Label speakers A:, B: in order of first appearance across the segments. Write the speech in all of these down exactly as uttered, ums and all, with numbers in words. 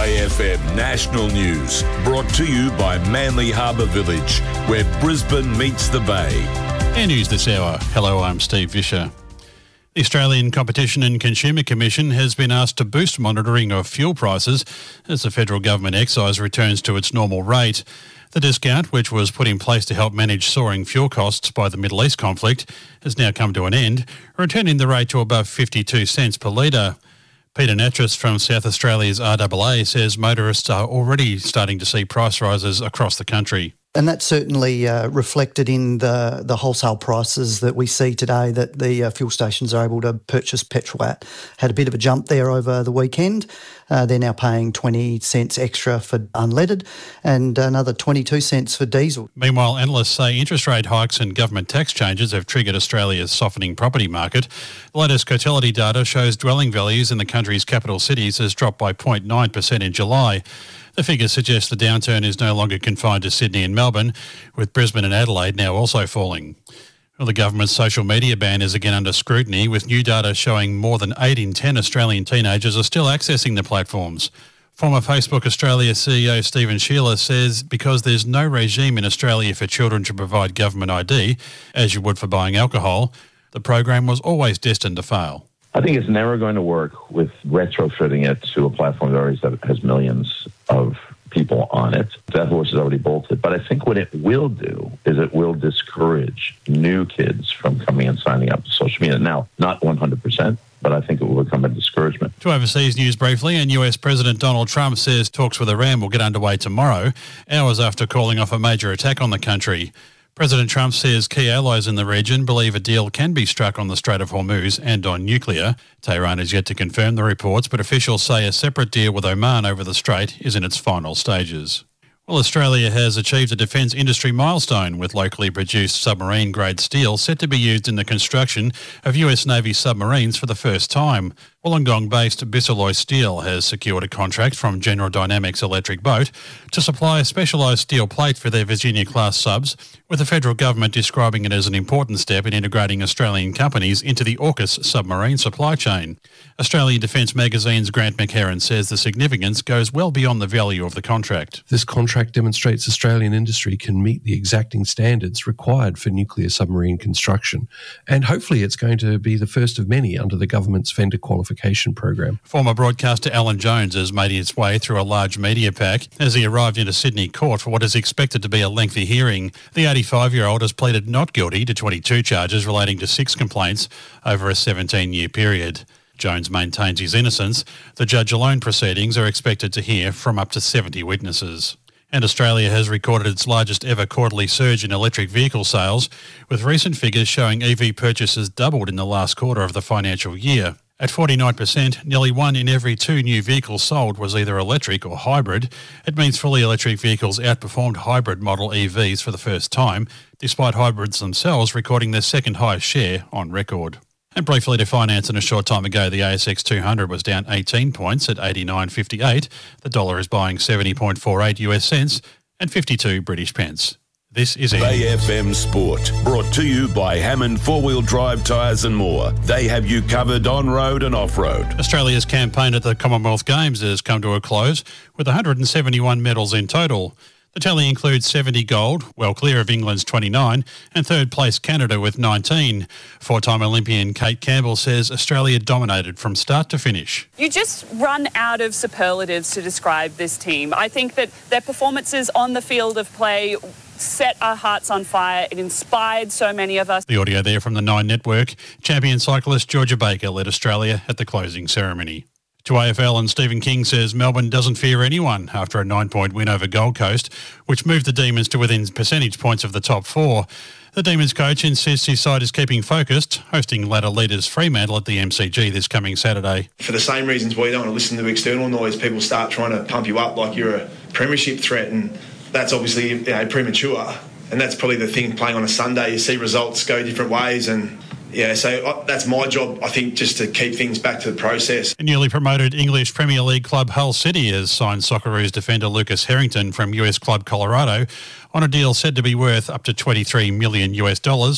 A: A F M National News, brought to you by Manly Harbour Village, where Brisbane meets the Bay.
B: Air News this hour. Hello, I'm Steve Vischer. The Australian Competition and Consumer Commission has been asked to boost monitoring of fuel prices as the federal government excise returns to its normal rate. The discount, which was put in place to help manage soaring fuel costs by the Middle East conflict, has now come to an end, returning the rate to above fifty-two cents per litre. Peter Natras from South Australia's R A A says motorists are already starting to see price rises across the country.
C: And that's certainly uh, reflected in the, the wholesale prices that we see today, that the uh, fuel stations are able to purchase petrol at. Had a bit of a jump there over the weekend. Uh, they're now paying twenty cents extra for unleaded and another twenty-two cents for diesel.
B: Meanwhile, analysts say interest rate hikes and government tax changes have triggered Australia's softening property market. The latest Cotality data shows dwelling values in the country's capital cities has dropped by zero point nine percent in July. The figures suggest the downturn is no longer confined to Sydney and Melbourne, with Brisbane and Adelaide now also falling. Well, the government's social media ban is again under scrutiny, with new data showing more than eight in ten Australian teenagers are still accessing the platforms. Former Facebook Australia C E O Stephen Shearer says because there's no regime in Australia for children to provide government I D, as you would for buying alcohol, the program was always destined to fail.
D: I think it's never going to work with retrofitting it to a platform that already has millions of people on it. That horse is already bolted. But I think what it will do is it will discourage new kids from coming and signing up to social media. Now, not one hundred percent, but I think it will become a discouragement.
B: To overseas news briefly, and U S President Donald Trump says talks with Iran will get underway tomorrow, hours after calling off a major attack on the country. President Trump says key allies in the region believe a deal can be struck on the Strait of Hormuz and on nuclear. Tehran is yet to confirm the reports, but officials say a separate deal with Oman over the strait is in its final stages. Well, Australia has achieved a defence industry milestone with locally produced submarine-grade steel set to be used in the construction of U S Navy submarines for the first time. Wollongong-based Bisalloy Steel has secured a contract from General Dynamics Electric Boat to supply a specialised steel plate for their Virginia-class subs, with the federal government describing it as an important step in integrating Australian companies into the AUKUS submarine supply chain. Australian Defence Magazine's Grant McHerron says the significance goes well beyond the value of the contract.
E: This contract demonstrates Australian industry can meet the exacting standards required for nuclear submarine construction, and hopefully it's going to be the first of many under the government's vendor qualification program.
B: Former broadcaster Alan Jones has made his way through a large media pack as he arrived into Sydney court for what is expected to be a lengthy hearing. The eighty-five-year-old has pleaded not guilty to twenty-two charges relating to six complaints over a seventeen-year period. Jones maintains his innocence. The judge-alone proceedings are expected to hear from up to seventy witnesses. And Australia has recorded its largest ever quarterly surge in electric vehicle sales, with recent figures showing E V purchases doubled in the last quarter of the financial year. At forty-nine percent, nearly one in every two new vehicles sold was either electric or hybrid. It means fully electric vehicles outperformed hybrid model E Vs for the first time, despite hybrids themselves recording their second highest share on record. And briefly to finance, in a short time ago, the A S X two hundred was down eighteen points at eighty-nine fifty-eight. The dollar is buying seventy point four eight US cents and fifty-two British pence. This is
A: A F M Sport, brought to you by Hammond Four-Wheel Drive Tyres and More. They have you covered on-road and off-road.
B: Australia's campaign at the Commonwealth Games has come to a close with one hundred seventy-one medals in total. The tally includes seventy gold, well clear of England's twenty-nine, and third place Canada with nineteen. Four-time Olympian Kate Campbell says Australia dominated from start to finish.
F: You just run out of superlatives to describe this team. I think that their performances on the field of play set our hearts on fire. It inspired so many of us.
B: The audio there from the Nine Network. Champion cyclist Georgia Baker led Australia at the closing ceremony. To A F L, and Stephen King says Melbourne doesn't fear anyone after a nine-point win over Gold Coast, which moved the Demons to within percentage points of the top four. The Demons coach insists his side is keeping focused, hosting ladder leaders Fremantle at the M C G this coming Saturday.
G: For the same reasons we don't want to listen to external noise, people start trying to pump you up like you're a premiership threat, and that's obviously, you know, premature. And that's probably the thing playing on a Sunday. You see results go different ways, and yeah, so that's my job, I think, just to keep things back to the process.
B: A newly promoted English Premier League club Hull City has signed Socceroos defender Lucas Harrington from U S club Colorado on a deal said to be worth up to twenty-three million US dollars.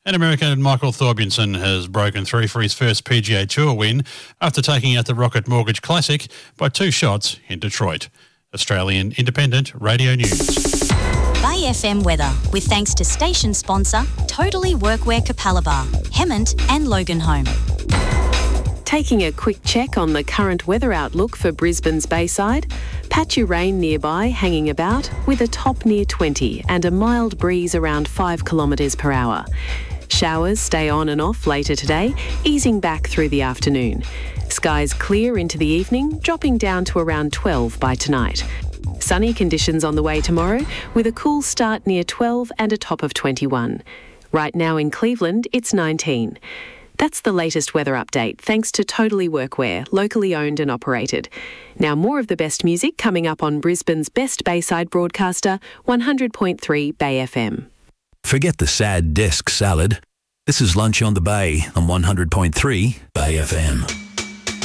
B: And American Michael Thorbjornsen has broken through for his first P G A Tour win after taking out the Rocket Mortgage Classic by two shots in Detroit. Australian Independent Radio News.
H: Bay F M weather, with thanks to station sponsor Totally Workwear Capalaba, Hemmant and Loganholme.
I: Taking a quick check on the current weather outlook for Brisbane's Bayside. Patchy rain nearby, hanging about, with a top near twenty and a mild breeze around five kilometres per hour. Showers stay on and off later today, easing back through the afternoon. Skies clear into the evening, dropping down to around twelve by tonight. Sunny conditions on the way tomorrow, with a cool start near twelve and a top of twenty-one. Right now in Cleveland, it's nineteen. That's the latest weather update, thanks to Totally Workwear, locally owned and operated. Now more of the best music coming up on Brisbane's best Bayside broadcaster, one hundred point three Bay F M.
J: Forget the sad desk salad. This is Lunch on the Bay on one hundred point three Bay F M.